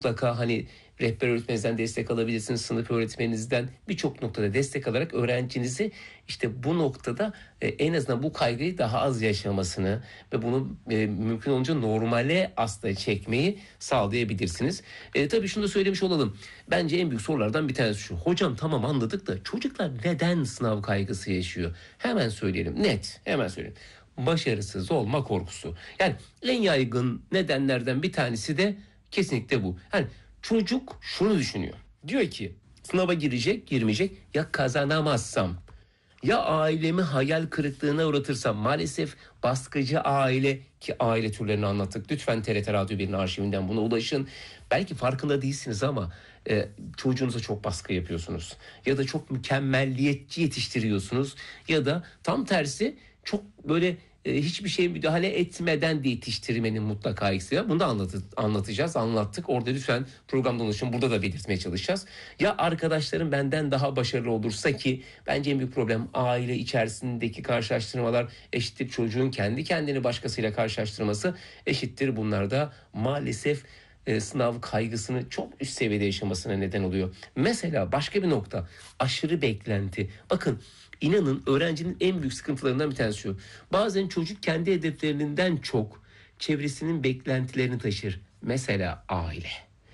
mutlaka hani rehber öğretmeninizden destek alabilirsiniz, sınıf öğretmeninizden birçok noktada destek alarak öğrencinizi işte bu noktada en azından bu kaygıyı daha az yaşamasını ve bunu mümkün olunca normale aslında çekmeyi sağlayabilirsiniz. Tabii şunu da söylemiş olalım. Bence en büyük sorulardan bir tanesi şu. Hocam tamam anladık da çocuklar neden sınav kaygısı yaşıyor? Hemen söyleyelim, net, hemen söyleyelim. Başarısız olma korkusu. Yani en yaygın nedenlerden bir tanesi de kesinlikle bu. Yani çocuk şunu düşünüyor. Diyor ki sınava girecek, girmeyecek, ya kazanamazsam, ya ailemi hayal kırıklığına uğratırsam. Maalesef baskıcı aile, ki aile türlerini anlattık. Lütfen TRT Radyo 1'in arşivinden buna ulaşın. Belki farkında değilsiniz ama çocuğunuza çok baskı yapıyorsunuz. Ya da çok mükemmelliyetçi yetiştiriyorsunuz. Ya da tam tersi çok böyle hiçbir şeye müdahale etmeden de yetiştirmenin mutlaka eksiği var. Bunu da anlatacağız. Anlattık. Orada lütfen programdan ulaşın. Burada da belirtmeye çalışacağız. Ya arkadaşlarım benden daha başarılı olursa, ki bence en büyük problem aile içerisindeki karşılaştırmalar eşittir çocuğun kendi kendini başkasıyla karşılaştırması eşittir. Bunlar da maalesef sınav kaygısını çok üst seviyede yaşamasına neden oluyor. Mesela başka bir nokta, aşırı beklenti. Bakın, İnanın öğrencinin en büyük sıkıntılarından bir tanesi şu. Bazen çocuk kendi hedeflerinden çok çevresinin beklentilerini taşır. Mesela aile.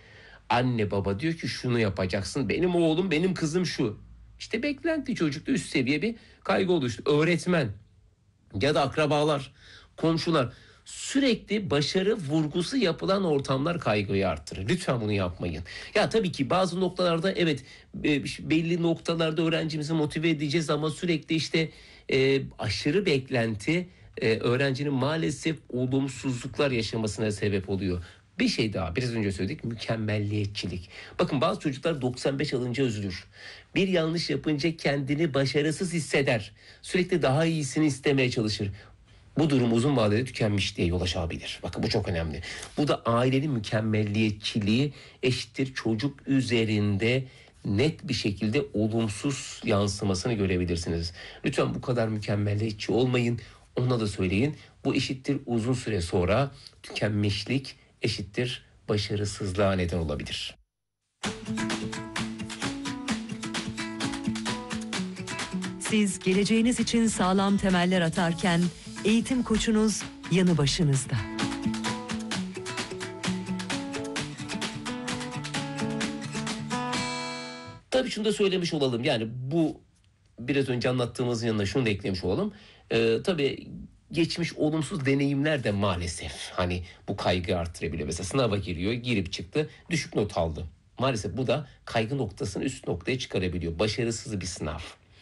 Anne baba diyor ki şunu yapacaksın. Benim oğlum, benim kızım şu. İşte beklenti çocukta üst seviye bir kaygı oluştu. Öğretmen ya da akrabalar, komşular, sürekli başarı vurgusu yapılan ortamlar kaygıyı arttırır. Lütfen bunu yapmayın. Ya tabii ki bazı noktalarda evet, belli noktalarda öğrencimizi motive edeceğiz ama sürekli işte aşırı beklenti öğrencinin maalesef olumsuzluklar yaşamasına sebep oluyor. Bir şey daha, biraz önce söyledik, mükemmelliyetçilik. Bakın, bazı çocuklar 95 alınca üzülür. Bir yanlış yapınca kendini başarısız hisseder. Sürekli daha iyisini istemeye çalışır. Bu durum uzun vadede tükenmişliğe yol açabilir. Bakın, bu çok önemli. Bu da ailenin mükemmelliyetçiliği eşittir çocuk üzerinde net bir şekilde olumsuz yansımasını görebilirsiniz. Lütfen bu kadar mükemmelliyetçi olmayın. Ona da söyleyin. Bu eşittir uzun süre sonra tükenmişlik eşittir başarısızlığa neden olabilir. Siz geleceğiniz için sağlam temeller atarken eğitim koçunuz yanı başınızda. Tabii şunu da söylemiş olalım. Yani bu biraz önce anlattığımızın yanına şunu da eklemiş olalım. Tabii geçmiş olumsuz deneyimler de maalesef hani bu kaygıyı arttırabiliyor. Mesela sınava giriyor, girip çıktı, düşük not aldı. Maalesef bu da kaygı noktasını üst noktaya çıkarabiliyor. Başarısız bir sınav.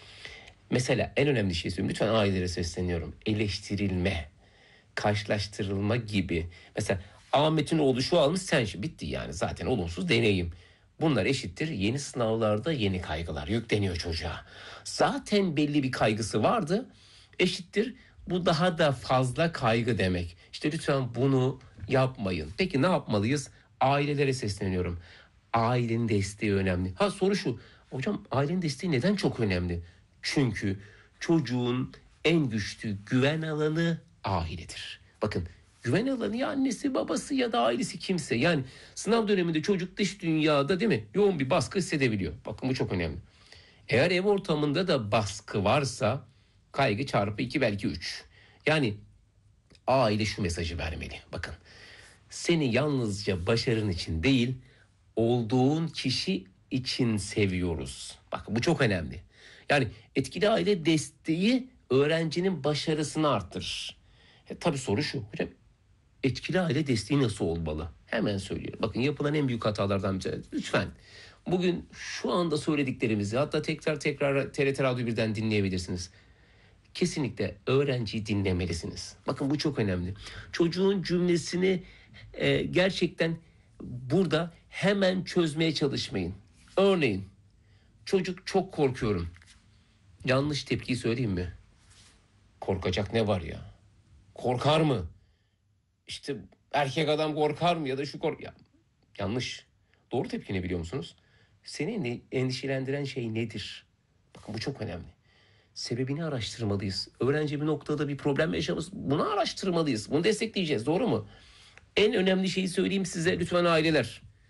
Mesela en önemli şey söyleyeyim. Lütfen ailelere sesleniyorum. Eleştirilme, karşılaştırılma gibi. Mesela Ahmet'in oğlu şu almış, sen şu, bitti yani, zaten olumsuz deneyim. Bunlar eşittir yeni sınavlarda yeni kaygılar yükleniyor çocuğa. Zaten belli bir kaygısı vardı, eşittir bu daha da fazla kaygı demek. İşte lütfen bunu yapmayın. Peki ne yapmalıyız? Ailelere sesleniyorum. Ailenin desteği önemli. Ha, soru şu. Hocam ailenin desteği neden çok önemli? Çünkü çocuğun en güçlü güven alanı ailedir. Bakın, güven alanı ya annesi, babası ya da ailesi, kimse. Yani sınav döneminde çocuk dış dünyada, değil mi, yoğun bir baskı hissedebiliyor. Bakın, bu çok önemli. Eğer ev ortamında da baskı varsa kaygı çarpı 2, belki 3. Yani aile şu mesajı vermeli. Bakın, seni yalnızca başarın için değil, olduğun kişi için seviyoruz. Bakın, bu çok önemli. Yani etkili aile desteği öğrencinin başarısını arttırır. Tabii soru şu. Hocam, etkili aile desteği nasıl olmalı? Hemen söylüyorum. Bakın, yapılan en büyük hatalardan bir tanesi. Lütfen bugün şu anda söylediklerimizi hatta tekrar TRT Radyo 1'den dinleyebilirsiniz. Kesinlikle öğrenciyi dinlemelisiniz. Bakın, bu çok önemli. Çocuğun cümlesini gerçekten burada hemen çözmeye çalışmayın. Örneğin, çocuk çok korkuyorum. Yanlış tepkiyi söyleyeyim mi? Korkacak ne var ya? Korkar mı? İşte erkek adam korkar mı ya da şu ya, yanlış. Doğru tepki ne biliyor musunuz? Seni endişelendiren şey nedir? Bakın, bu çok önemli. Sebebini araştırmalıyız. Öğrenci bir noktada bir problem yaşamış, bunu araştırmalıyız. Bunu destekleyeceğiz, doğru mu? En önemli şeyi söyleyeyim size lütfen aileler.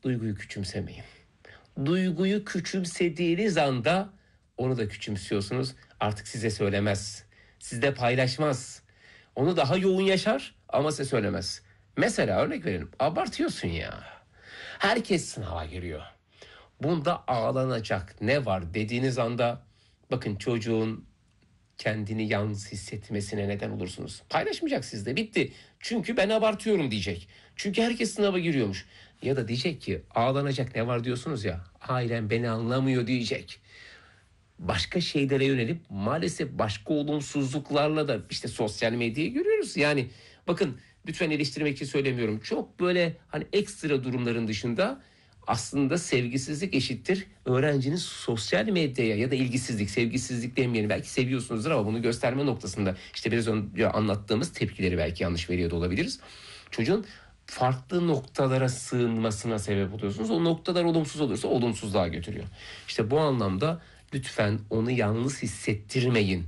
duyguyu küçümsemeyin. Duyguyu küçümsediğiniz anda onu da küçümsüyorsunuz. Artık size söylemez. Sizde paylaşmaz. Onu daha yoğun yaşar ama size söylemez. Mesela örnek verelim. Abartıyorsun ya. Herkes sınava giriyor. Bunda ağlanacak ne var dediğiniz anda bakın çocuğun kendini yalnız hissetmesine neden olursunuz. Paylaşmayacak sizde. Bitti. Çünkü ben abartıyorum diyecek. Çünkü herkes sınava giriyormuş. Ya da diyecek ki ağlanacak ne var diyorsunuz ya. Ailem beni anlamıyor diyecek. Başka şeylere yönelip maalesef başka olumsuzluklarla da işte sosyal medyayı görüyoruz. Yani bakın lütfen eleştirmek için söylemiyorum. Çok böyle hani ekstra durumların dışında aslında sevgisizlik eşittir öğrencinin sosyal medyaya ya da ilgisizlik, sevgisizlik demeyelim. Belki seviyorsunuzdur ama bunu gösterme noktasında işte biraz önce anlattığımız tepkileri belki yanlış veriyor da olabiliriz. Çocuğun farklı noktalara sığınmasına sebep oluyorsunuz. O noktalar olumsuz olursa olumsuzluğa götürüyor. İşte bu anlamda lütfen onu yalnız hissettirmeyin.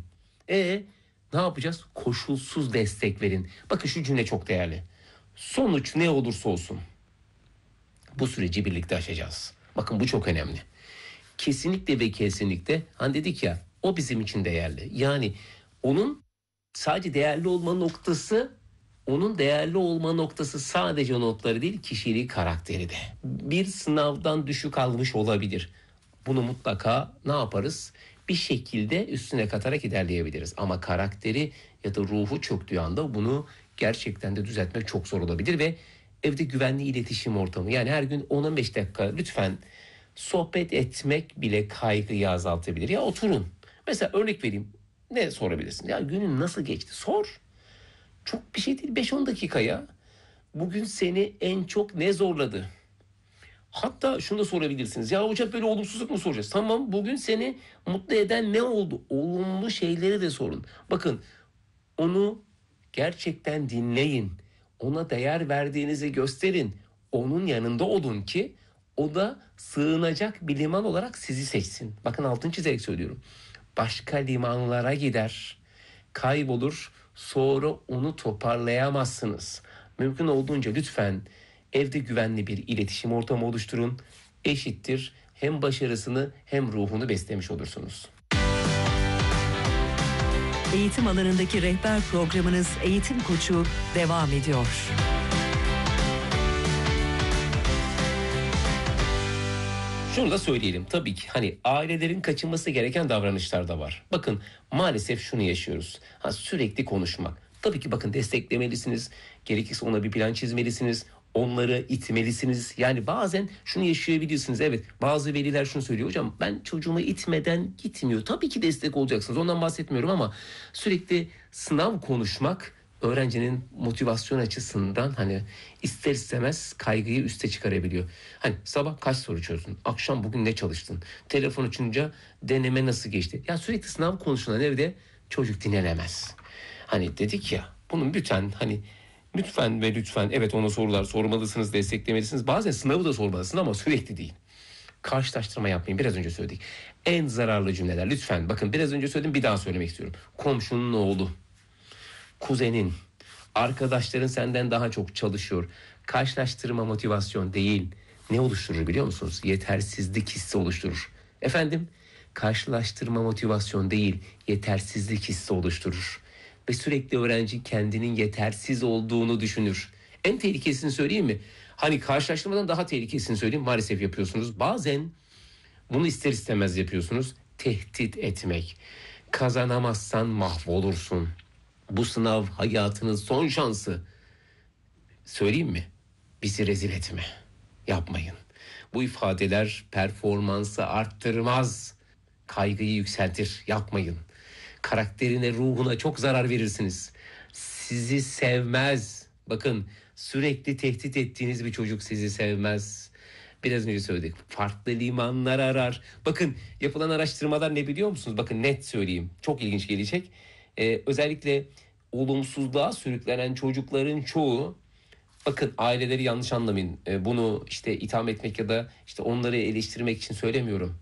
Ne yapacağız? Koşulsuz destek verin. Bakın şu cümle çok değerli. Sonuç ne olursa olsun bu süreci birlikte aşacağız. Bakın bu çok önemli. Kesinlikle ve kesinlikle hani dedik ya o bizim için değerli. Yani onun sadece değerli olma noktası onun değerli olma noktası sadece notları değil kişiliği karakteri de. Bir sınavdan düşük almış olabilir. Bunu mutlaka ne yaparız? Bir şekilde üstüne katarak ilerleyebiliriz. Ama karakteri ya da ruhu çöktüğü anda bunu gerçekten de düzeltmek çok zor olabilir ve evde güvenli iletişim ortamı. Yani her gün 10-15 dakika lütfen sohbet etmek bile kaygıyı azaltabilir. Ya oturun. Mesela örnek vereyim. Ne sorabilirsin? Ya günün nasıl geçti? Sor. Çok bir şey değil 5-10 dakika ya. Bugün seni en çok ne zorladı? Hatta şunu da sorabilirsiniz. Ya hocam böyle olumsuzluk mu soracağız? Tamam bugün seni mutlu eden ne oldu? Olumlu şeyleri de sorun. Bakın onu gerçekten dinleyin. Ona değer verdiğinizi gösterin. Onun yanında olun ki o da sığınacak bir liman olarak sizi seçsin. Bakın altını çizerek söylüyorum. Başka limanlara gider, kaybolur, sonra onu toparlayamazsınız. Mümkün olduğunca lütfen evde güvenli bir iletişim ortamı oluşturun. Eşittir hem başarısını hem ruhunu beslemiş olursunuz. Eğitim alanındaki rehber programınız Eğitim Koçu devam ediyor. Şunu da söyleyelim tabii ki hani ailelerin kaçınması gereken davranışlar da var. Bakın maalesef şunu yaşıyoruz. Sürekli konuşmak. Tabii ki bakın desteklemelisiniz. Gerekirse ona bir plan çizmelisiniz. Onları itmelisiniz. Yani bazen şunu yaşayabilirsiniz. Evet bazı veliler şunu söylüyor. Hocam ben çocuğumu itmeden gitmiyor. Tabii ki destek olacaksınız. Ondan bahsetmiyorum ama sürekli sınav konuşmak öğrencinin motivasyon açısından hani ister istemez kaygıyı üste çıkarabiliyor. Hani sabah kaç soru çözdün? Akşam bugün ne çalıştın? Telefon açınca deneme nasıl geçti? Ya sürekli sınav konuşulan evde çocuk dinlenemez. Hani dedik ya bunun bütün hani lütfen ve lütfen evet ona sorular sormalısınız, desteklemelisiniz. Bazen sınavı da sormalısınız ama sürekli değil. Karşılaştırma yapmayın. Biraz önce söyledik. En zararlı cümleler lütfen. Bakın biraz önce söyledim bir daha söylemek istiyorum. Komşunun oğlu, kuzenin, arkadaşların senden daha çok çalışıyor. Karşılaştırma motivasyon değil. Ne oluşturur biliyor musunuz? Yetersizlik hissi oluşturur. Efendim, karşılaştırma motivasyon değil, yetersizlik hissi oluşturur. Ve sürekli öğrenci kendinin yetersiz olduğunu düşünür. En tehlikesini söyleyeyim mi? Hani karşılaştırmadan daha tehlikesini söyleyeyim. Maalesef yapıyorsunuz. Bazen bunu ister istemez yapıyorsunuz. Tehdit etmek. Kazanamazsan mahvolursun. Bu sınav hayatının son şansı. Söyleyeyim mi? Bizi rezil etme. Yapmayın. Bu ifadeler performansı arttırmaz. Kaygıyı yükseltir. Yapmayın. Karakterine, ruhuna çok zarar verirsiniz. Sizi sevmez. Bakın sürekli tehdit ettiğiniz bir çocuk sizi sevmez. Biraz önce söyledik. Farklı limanlar arar. Bakın yapılan araştırmalar ne biliyor musunuz? Bakın net söyleyeyim. Çok ilginç gelecek. Özellikle olumsuzluğa sürüklenen çocukların çoğu bakın aileleri yanlış anlamayın. Bunu işte itham etmek ya da işte onları eleştirmek için söylemiyorum.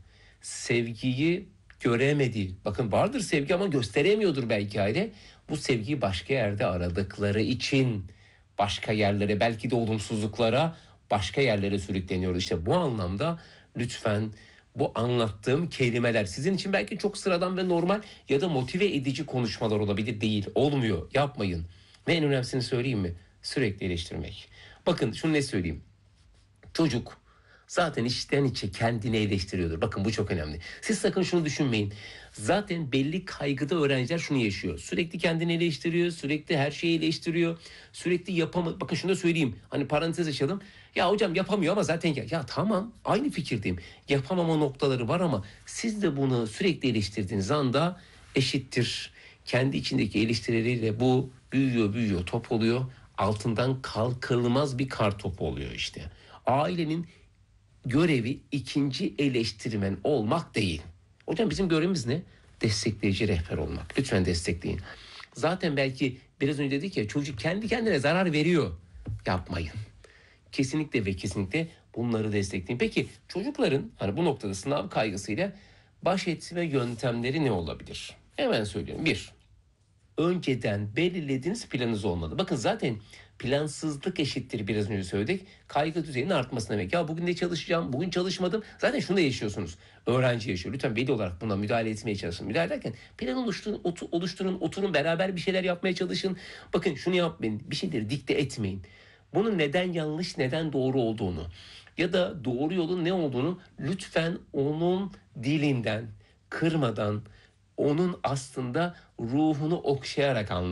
Sevgiyi göremedi. Bakın vardır sevgi ama gösteremiyordur belki aile. Bu sevgiyi başka yerde aradıkları için başka yerlere belki de olumsuzluklara başka yerlere sürükleniyoruz. İşte bu anlamda lütfen bu anlattığım kelimeler sizin için belki çok sıradan ve normal ya da motive edici konuşmalar olabilir, değil. Olmuyor. Yapmayın. Ve en önemlisini söyleyeyim mi? Sürekli eleştirmek. Bakın şunu ne söyleyeyim. Çocuk zaten içten içe kendini eleştiriyordur. Bakın bu çok önemli. Siz sakın şunu düşünmeyin. Zaten belli kaygıda öğrenciler şunu yaşıyor. Sürekli kendini eleştiriyor, sürekli her şeyi eleştiriyor. Sürekli yapamadı. Bakın şunu da söyleyeyim. Hani parantez açalım. Ya hocam yapamıyor ama zaten ya tamam, aynı fikirdeyim. Yapamama noktaları var ama siz de bunu sürekli eleştirdiğiniz anda eşittir. Kendi içindeki eleştirileriyle bu büyüyor, top oluyor. Altından kalkılmaz bir kar topu oluyor işte. Ailenin görevi ikinci eleştirmen olmak değil. Hocam bizim görevimiz ne? Destekleyici rehber olmak. Lütfen destekleyin. Zaten belki biraz önce dedik ya, çocuk kendi kendine zarar veriyor. Yapmayın. Kesinlikle ve kesinlikle bunları destekleyin. Peki çocukların hani bu noktada sınav kaygısıyla baş etme yöntemleri ne olabilir? Hemen söylüyorum. Bir, önceden belirlediğiniz planınız olmalı. Bakın zaten plansızlık eşittir, biraz önce söyledik, kaygı düzeyinin artması demek. Ya bugün de çalışacağım, bugün çalışmadım. Zaten şunu da yaşıyorsunuz. Öğrenci yaşıyor. Lütfen veli olarak buna müdahale etmeye çalışın. Müdahale ederken plan oluşturun, oturun, beraber bir şeyler yapmaya çalışın. Bakın şunu yapmayın, bir şeyleri dikte etmeyin. Bunun neden yanlış, neden doğru olduğunu ya da doğru yolun ne olduğunu lütfen onun dilinden, kırmadan, onun aslında ruhunu okşayarak anlatın.